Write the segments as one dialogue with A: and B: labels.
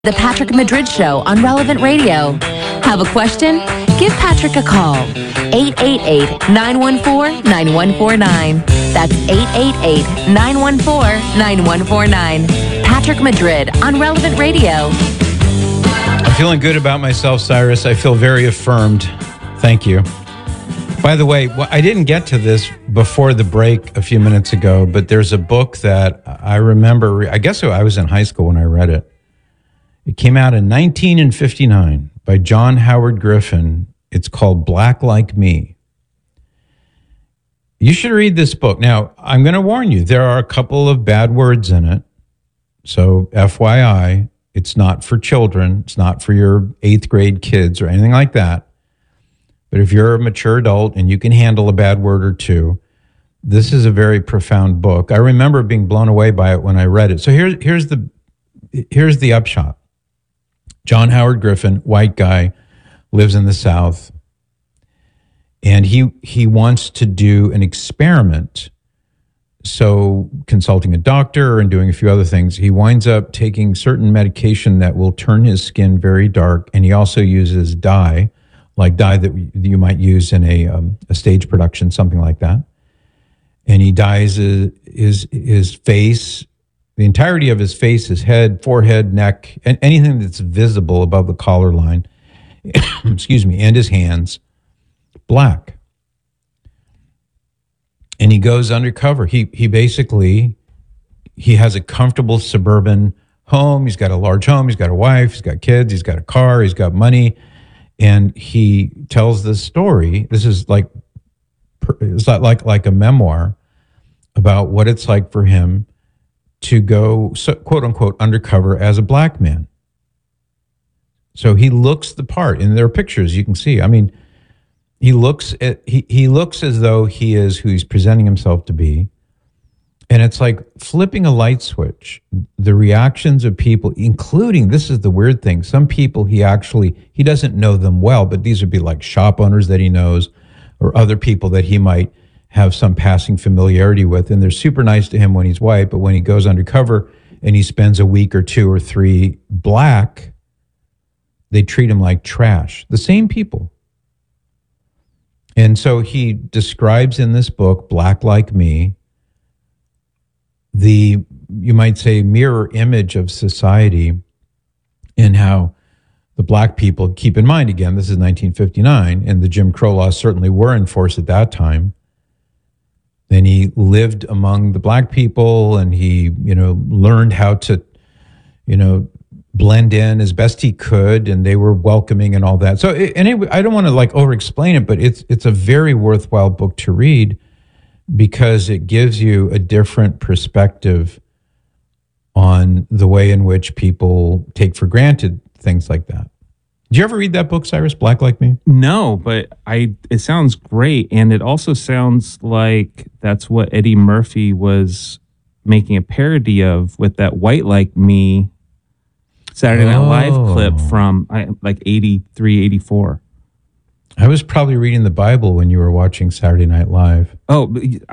A: The Patrick Madrid Show on Relevant Radio. Have a question? Give Patrick a call. 888-914-9149. That's 888-914-9149. Patrick Madrid on Relevant Radio.
B: I'm feeling good about myself, Cyrus. I feel very affirmed. Thank you. By the way, I didn't get to this before the break a few minutes ago, but there's a book that I remember. I guess I was in high school when I read it. It came out in 1959 by John Howard Griffin. It's called Black Like Me. You should read this book. Now, I'm going to warn you, there are a couple of bad words in it. So, FYI, it's not for children. It's not for your 8th grade kids or anything like that. But if you're a mature adult and you can handle a bad word or two, this is a very profound book. I remember being blown away by it when I read it. So here's the upshot. John Howard Griffin, white guy, lives in the South, and he wants to do an experiment. So consulting a doctor and doing a few other things, he winds up taking certain medication that will turn his skin very dark, and he also uses dye, like dye that you might use in a stage production, something like that. And he dyes his face, the entirety of his face, his head, forehead, neck, and anything that's visible above the collar line, excuse me, and his hands, black. And he goes undercover. He basically has a comfortable suburban home. He's got a large home. He's got a wife. He's got kids. He's got a car. He's got money. And he tells this story. This is like a memoir about what it's like for him to go, quote unquote, undercover as a black man. So he looks the part, and there are pictures you can see. I mean, he looks as though he is who he's presenting himself to be. And it's like flipping a light switch. The reactions of people, including, this is the weird thing, some people he doesn't know them well, but these would be like shop owners that he knows or other people that he might have some passing familiarity with. And they're super nice to him when he's white, but when he goes undercover and he spends a week or 2 or 3 black, they treat him like trash. The same people. And so he describes in this book, Black Like Me, the, you might say, mirror image of society, and how the black people, keep in mind, again, this is 1959, and the Jim Crow laws certainly were in force at that time. Then he lived among the black people, and he, learned how to, blend in as best he could, and they were welcoming and all that. So anyway, I don't want to over-explain it, but it's a very worthwhile book to read because it gives you a different perspective on the way in which people take for granted things like that. Did you ever read that book, Cyrus, Black Like Me?
C: No, but it sounds great, and it also sounds like that's what Eddie Murphy was making a parody of with that White Like Me Saturday Night Live clip from 83, 84.
B: I was probably reading the Bible when you were watching Saturday Night Live.
C: Oh,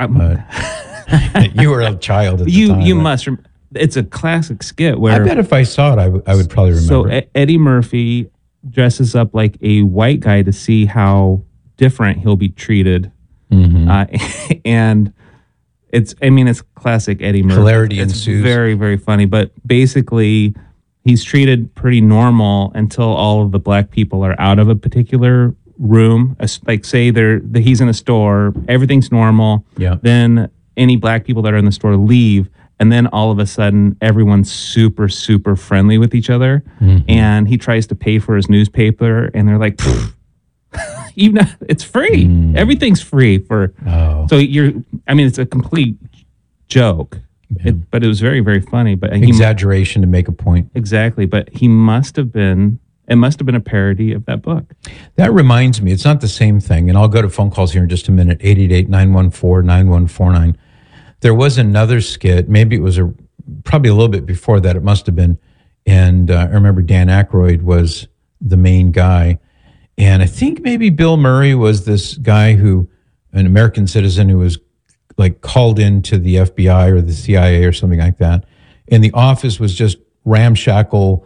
B: you were a child at the time.
C: You must. It's a classic skit where
B: I bet if I saw it, I would probably remember.
C: So Eddie Murphy dresses up like a white guy to see how different he'll be treated, and it's classic Eddie Murphy.
B: Hilarity
C: it's
B: ensues.
C: Very, very funny, but basically he's treated pretty normal until all of the black people are out of a particular room. Like say he's in a store, everything's normal.
B: Yeah.
C: Then any black people that are in the store leave, and then all of a sudden everyone's super, super friendly with each other. And he tries to pay for his newspaper, and they're like, it's free. Everything's free for. So it's a complete joke. Yeah. But it was very, very funny. But
B: exaggeration to make a point.
C: Exactly. But it must have been a parody of that book.
B: That reminds me, it's not the same thing. And I'll go to phone calls here in just a minute, 888-914-9149. There was another skit, maybe it was probably a little bit before that, it must have been. And I remember Dan Aykroyd was the main guy. And I think maybe Bill Murray was this guy an American citizen who was called into the FBI or the CIA or something like that. And the office was just ramshackle,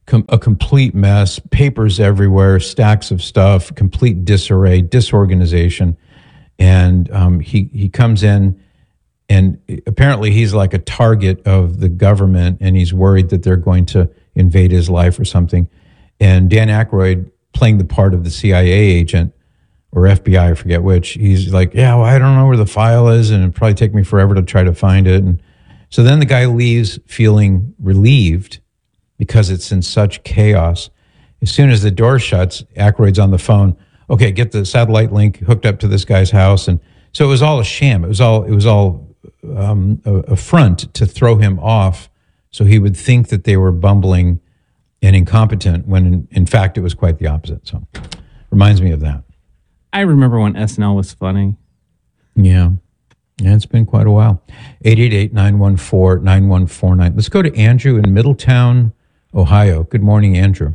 B: a complete mess, papers everywhere, stacks of stuff, complete disarray, disorganization. And he comes in, and apparently he's like a target of the government, and he's worried that they're going to invade his life or something. And Dan Aykroyd, playing the part of the CIA agent or FBI, I forget which, he's like, yeah, well, I don't know where the file is, and it'd probably take me forever to try to find it. And so then the guy leaves feeling relieved because it's in such chaos. As soon as the door shuts, Aykroyd's on the phone. Okay, get the satellite link hooked up to this guy's house. And so it was all a sham. It was all a front to throw him off, so he would think that they were bumbling and incompetent when in fact it was quite the opposite. So reminds me of that.
C: I remember when SNL was funny.
B: Yeah. Yeah, it's been quite a while. 888-914-9149. Let's go to Andrew in Middletown, Ohio. Good morning, Andrew.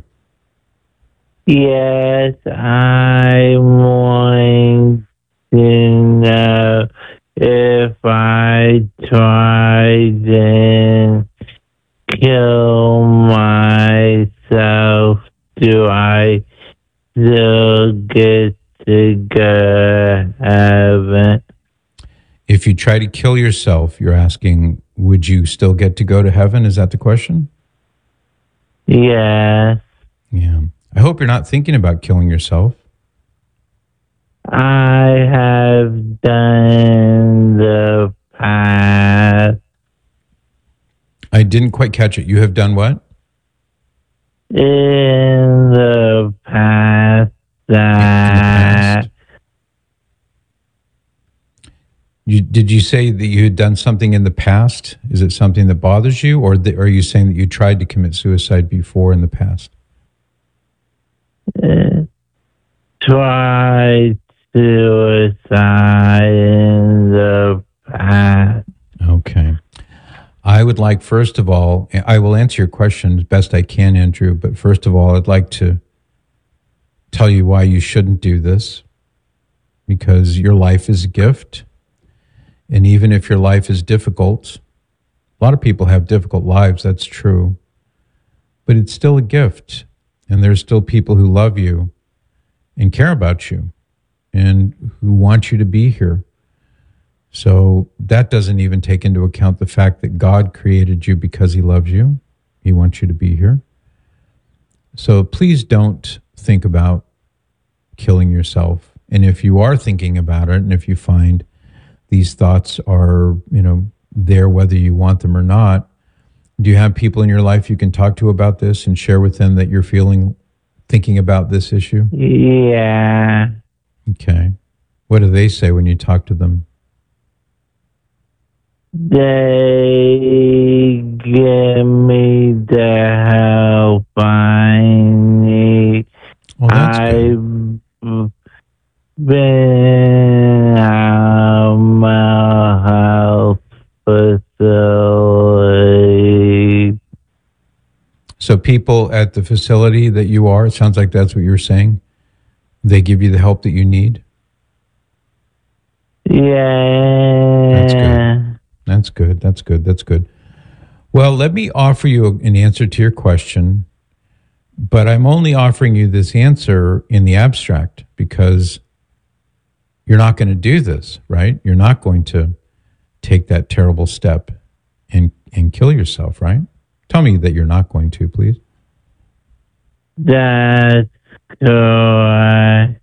D: Yes, I want to know if I tried and kill myself, do I still get to go to heaven?
B: If you try to kill yourself, you're asking, would you still get to go to heaven? Is that the question?
D: Yes.
B: Yeah. I hope you're not thinking about killing yourself.
D: I have done the past.
B: I didn't quite catch it. You have done what?
D: In the past,
B: In the past. Did you say that you had done something in the past? Is it something that bothers you, or are you saying that you tried to commit suicide before in the past?
D: Tried suicide in the past.
B: Okay. I would like, first of all, I will answer your question as best I can, Andrew, but first of all, I'd like to tell you why you shouldn't do this, because your life is a gift. And even if your life is difficult, a lot of people have difficult lives, that's true, but it's still a gift. And there's still people who love you and care about you and who want you to be here. So that doesn't even take into account the fact that God created you because he loves you. He wants you to be here. So please don't think about killing yourself. And if you are thinking about it, and if you find these thoughts are, there whether you want them or not, do you have people in your life you can talk to about this and share with them that you're thinking about this issue?
D: Yeah.
B: Okay. What do they say when you talk to them?
D: They give me the help I need.
B: Oh, that's good.
D: I've been out my health facility.
B: So people at the facility that you are, it sounds like that's what you're saying, they give you the help that you need?
D: Yeah.
B: That's good. That's good. That's good. That's good. Well, let me offer you an answer to your question, but I'm only offering you this answer in the abstract because you're not going to do this, right? You're not going to take that terrible step and kill yourself, right? Tell me that you're not going to, please.
D: That's correct.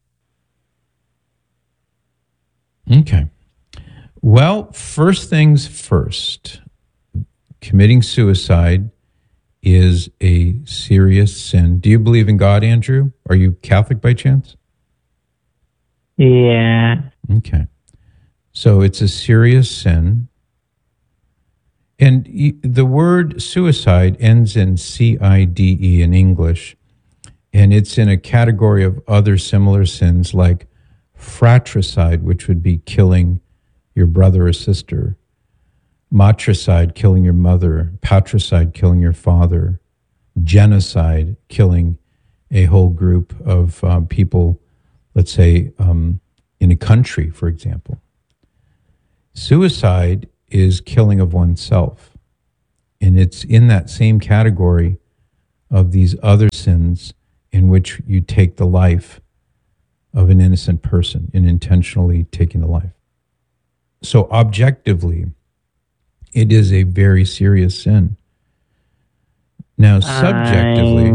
B: Okay. Well, first things first, committing suicide is a serious sin. Do you believe in God, Andrew? Are you Catholic by chance?
D: Yeah.
B: Okay. So it's a serious sin. And the word suicide ends in C-I-D-E in English, and it's in a category of other similar sins like fratricide, which would be killing your brother or sister, matricide, killing your mother, patricide, killing your father, genocide, killing a whole group of people, let's say, in a country, for example. Suicide is killing of oneself, and it's in that same category of these other sins in which you take the life of an innocent person in intentionally taking the life. So objectively, it is a very serious sin. Now, subjectively,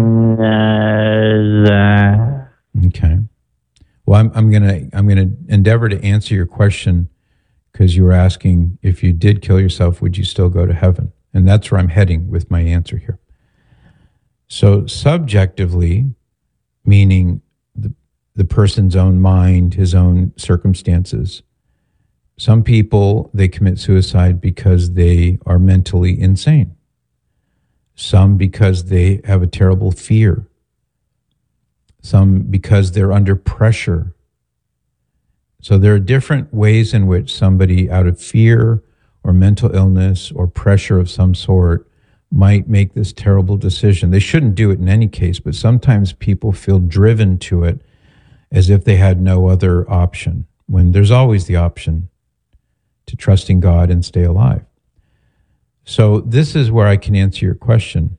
B: okay. Well, I'm gonna endeavor to answer your question because you were asking if you did kill yourself, would you still go to heaven? And that's where I'm heading with my answer here. So subjectively, meaning the person's own mind, his own circumstances. Some people, they commit suicide because they are mentally insane. Some because they have a terrible fear. Some because they're under pressure. So there are different ways in which somebody out of fear or mental illness or pressure of some sort might make this terrible decision. They shouldn't do it in any case, but sometimes people feel driven to it as if they had no other option, when there's always the option to trust in God and stay alive. So this is where I can answer your question.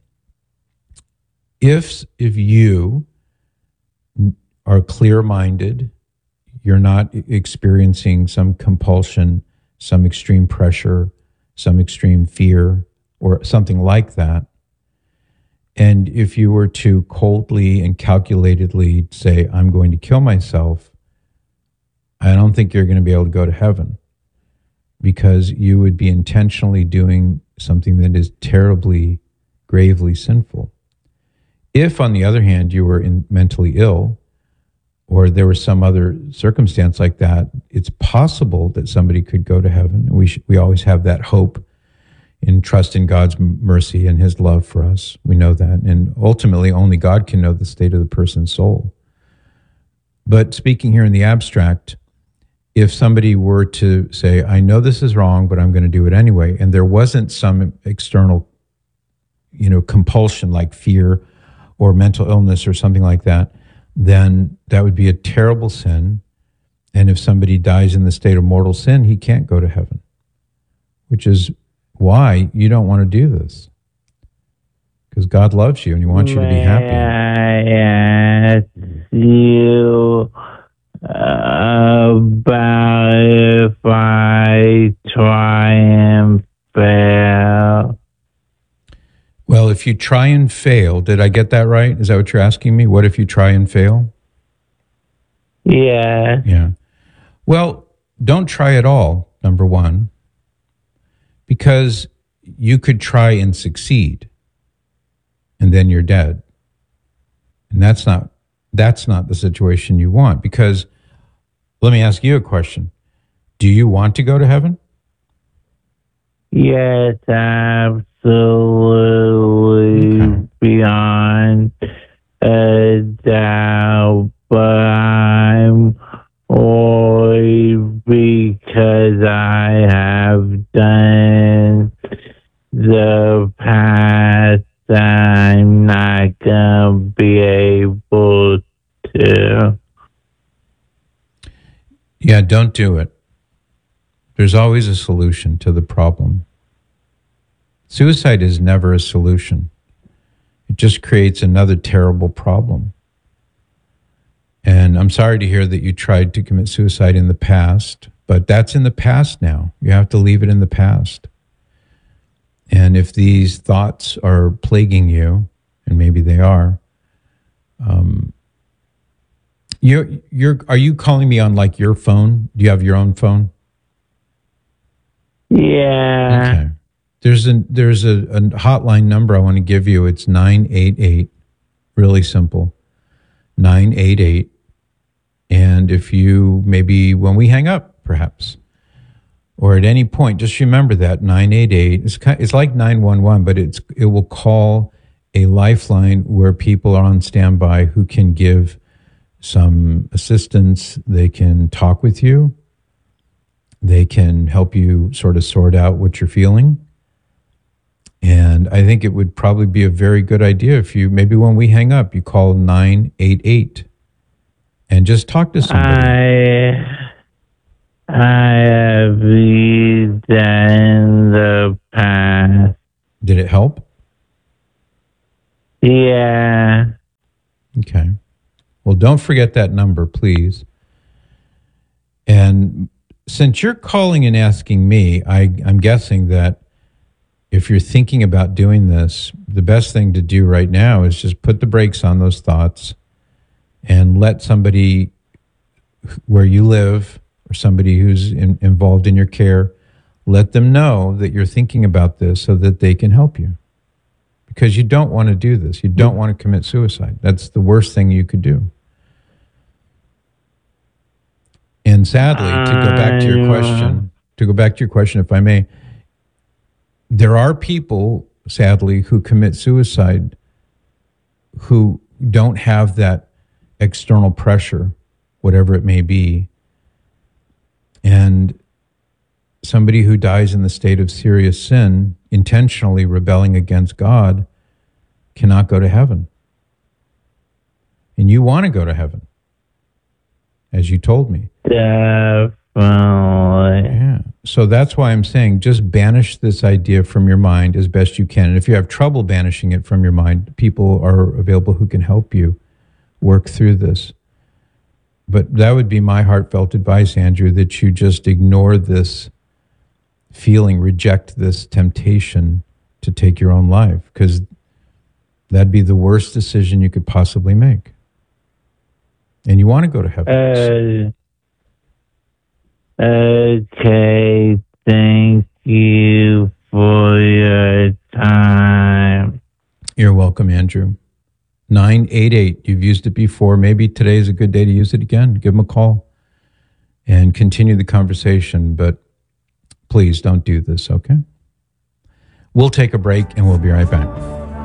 B: If you are clear-minded, you're not experiencing some compulsion, some extreme pressure, some extreme fear, or something like that. And if you were to coldly and calculatedly say, I'm going to kill myself, I don't think you're going to be able to go to heaven, because you would be intentionally doing something that is terribly, gravely sinful. If, on the other hand, you were mentally ill, or there was some other circumstance like that, it's possible that somebody could go to heaven. We always have that hope and trust in God's mercy and his love for us. We know that. And ultimately, only God can know the state of the person's soul. But speaking here in the abstract, if somebody were to say, I know this is wrong, but I'm going to do it anyway, and there wasn't some external, compulsion like fear or mental illness or something like that, then that would be a terrible sin. And if somebody dies in the state of mortal sin, he can't go to heaven, which is why you don't want to do this. Because God loves you and he wants you to be happy.
D: May I ask you about if I try and fail?
B: Well, if you try and fail, did I get that right? Is that what you're asking me? What if you try and fail?
D: Yeah.
B: Yeah. Well, don't try at all, number one, because you could try and succeed and then you're dead. And that's not the situation you want, because let me ask you a question. Do you want to go to heaven?
D: Yes, absolutely.
B: Okay.
D: Beyond a doubt, but I'm worried because I have done the past. I'm not gonna be able to.
B: Yeah, don't do it. There's always a solution to the problem. Suicide is never a solution. It just creates another terrible problem. And I'm sorry to hear that you tried to commit suicide in the past, but that's in the past now. You have to leave it in the past. And if these thoughts are plaguing you, and maybe they are, are you calling me on like your phone? Do you have your own phone?
D: Yeah.
B: Okay. There's a hotline number I want to give you. It's 988. Really simple. 988. And if you, maybe when we hang up, perhaps, or at any point, just remember that 988. It's like 911, but it will call a lifeline where people are on standby who can give some assistance. They can talk with you. They can help you sort of sort out what you're feeling. And I think it would probably be a very good idea if you, maybe when we hang up, you call 988 and just talk to somebody.
D: I have used that in the past.
B: Did it help?
D: Yeah.
B: Okay. Well, don't forget that number, please. And since you're calling and asking me, I'm guessing that if you're thinking about doing this, the best thing to do right now is just put the brakes on those thoughts and let somebody where you live or somebody who's involved in your care, let them know that you're thinking about this so that they can help you. Because you don't want to do this. You don't want to commit suicide. That's the worst thing you could do. And sadly, to go back to your question, if I may, there are people, sadly, who commit suicide who don't have that external pressure, whatever it may be. And somebody who dies in the state of serious sin, intentionally rebelling against God, cannot go to heaven. And you want to go to heaven, as you told me.
D: Definitely.
B: Yeah. So that's why I'm saying just banish this idea from your mind as best you can. And if you have trouble banishing it from your mind, people are available who can help you work through this. But that would be my heartfelt advice, Andrew, that you just ignore this feeling, reject this temptation to take your own life, because that'd be the worst decision you could possibly make. And you want to go to heaven.
D: Okay, thank you for your time.
B: You're welcome, Andrew. 988. You've used it before. Maybe today is a good day to use it again. Give them a call and continue the conversation. But please don't do this, okay? We'll take a break and we'll be right back.